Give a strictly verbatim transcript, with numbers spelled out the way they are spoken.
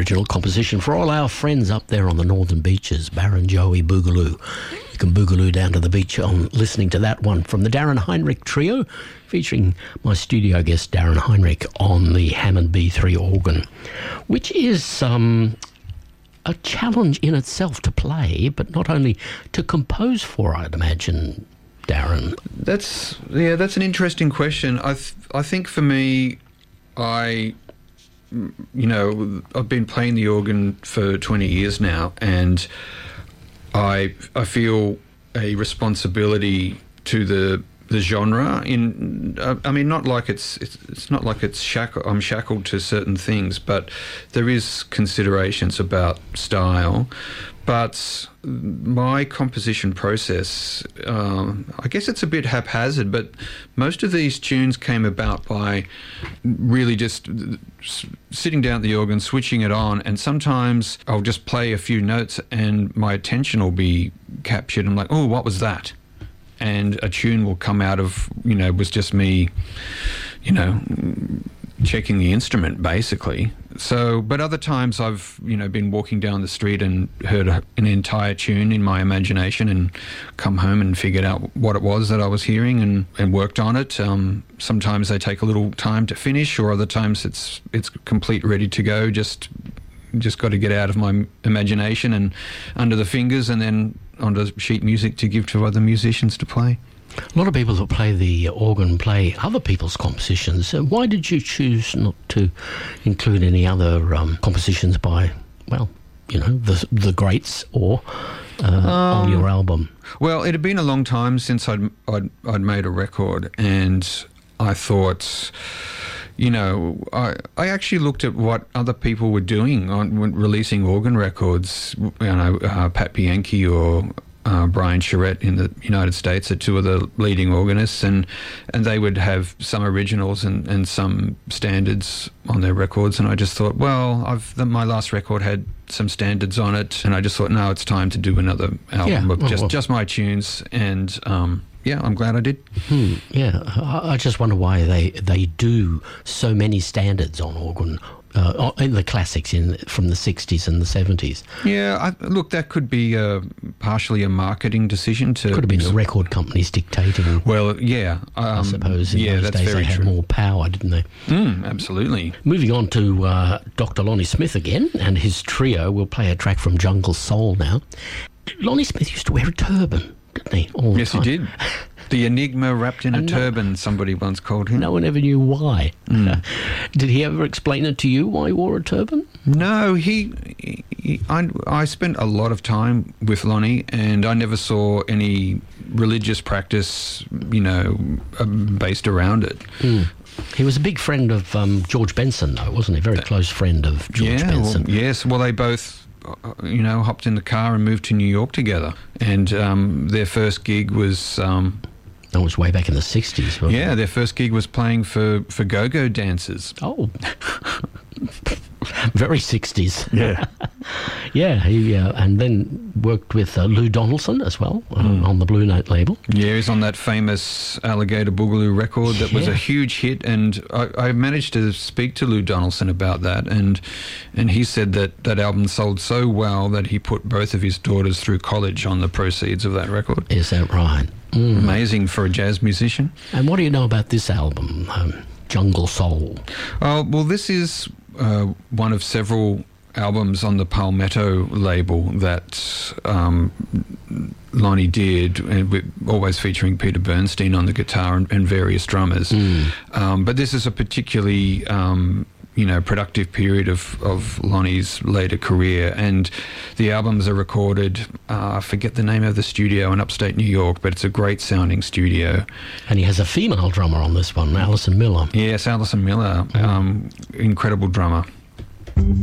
original composition for all our friends up there on the northern beaches, Barrenjoey Boogaloo. You can boogaloo down to the beach on listening to that one from the Darren Heinrich Trio, featuring my studio guest Darren Heinrich on the Hammond B three organ, which is um, a challenge in itself to play, but not only to compose for, I'd imagine, Darren. That's, yeah, that's an interesting question. I th- I think for me, I... you know, I've been playing the organ for twenty years now, and I I feel a responsibility to the the genre. In I mean, not like it's it's, it's not like it's shackle, I'm shackled to certain things, but there is considerations about style. But my composition process, um, I guess it's a bit haphazard, but most of these tunes came about by really just sitting down at the organ, switching it on, and sometimes I'll just play a few notes and my attention will be captured. I'm like, oh, what was that? And a tune will come out of, you know, it was just me, you know, checking the instrument basically. So, but other times I've, you know, been walking down the street and heard a, an entire tune in my imagination and come home and figured out what it was that I was hearing and, and worked on it. Um, sometimes they take a little time to finish, or other times it's it's complete, ready to go. Just just got to get out of my imagination and under the fingers and then onto sheet music to give to other musicians to play. A lot of people that play the organ play other people's compositions. Uh, why did you choose not to include any other um, compositions by, well, you know, the the greats or uh, um, on your album? Well, it had been a long time since I'd, I'd, I'd made a record, and I thought, you know, I I actually looked at what other people were doing on when releasing organ records. You know, uh, Pat Bianchi or Uh, Brian Charette in the United States are two of the leading organists, and, and they would have some originals and, and some standards on their records. And I just thought, well, I've the, my last record had some standards on it, and I just thought, no, it's time to do another album yeah, of well, just, well. just my tunes. And um, yeah, I'm glad I did. Hmm, yeah, I, I just wonder why they they do so many standards on organ. Uh, in the classics in from the sixties and the seventies. Yeah, I, look, that could be uh, partially a marketing decision. To Could have been the record companies dictating. Well, yeah. Um, I suppose in yeah, those that's days very they had true. more power, didn't they? Mm, absolutely. Moving on to uh, Doctor Lonnie Smith again, and his trio. We'll play a track from Jungle Soul now. Lonnie Smith used to wear a turban, didn't he? All the Yes, time. he did. The enigma wrapped in a And no- turban, somebody once called him. No one ever knew why. Mm. Did he ever explain it to you why he wore a turban? No, he, he I, I spent a lot of time with Lonnie, and I never saw any religious practice, you know, uh, based around it. Mm. He was a big friend of um, George Benson, though, wasn't he? Very close friend of George yeah, Benson. Well, yes, well, they both, uh, you know, hopped in the car and moved to New York together. And um, their first gig was... Um, That was way back in the sixties, wasn't yeah, it? their first gig was playing for, for go-go dancers. Oh. Very sixties. Yeah. Yeah, he uh, and then worked with uh, Lou Donaldson as well uh, Mm. on the Blue Note label. Yeah, he's on that famous Alligator Boogaloo record that was Yeah. a huge hit, and I, I managed to speak to Lou Donaldson about that, and and he said that that album sold so well that he put both of his daughters through college on the proceeds of that record. Is that right? Mm. Amazing for a jazz musician. And what do you know about this album, um, Jungle Soul? Oh, well, this is uh, one of several albums on the Palmetto label that um, Lonnie did, and with, always featuring Peter Bernstein on the guitar and, and various drummers. Mm. Um, but this is a particularly, um, you know, productive period of, of Lonnie's later career, and the albums are recorded, uh, I forget the name of the studio in upstate New York, but it's a great sounding studio. And he has a female drummer on this one, Alison Miller. Yes, Alison Miller, um, incredible drummer.